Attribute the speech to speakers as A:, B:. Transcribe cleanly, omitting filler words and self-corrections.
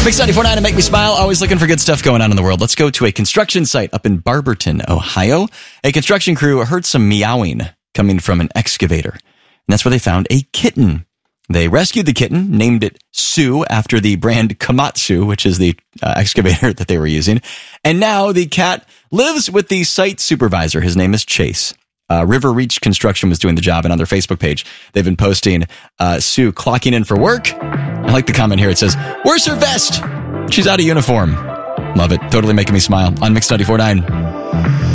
A: Mix 94.9 and make me smile. Always looking for good stuff going on in the world. Let's go to a construction site up in Barberton, Ohio. A construction crew heard some meowing coming from an excavator. And that's where they found a kitten. They rescued the kitten, named it Sue after the brand Komatsu, which is the excavator that they were using. And now the cat lives with the site supervisor. His name is Chase. River Reach Construction was doing the job, and on their Facebook page, they've been posting Sue clocking in for work. I like the comment here. It says, "Where's her vest? She's out of uniform." Love it. Totally making me smile on Mix 94.9.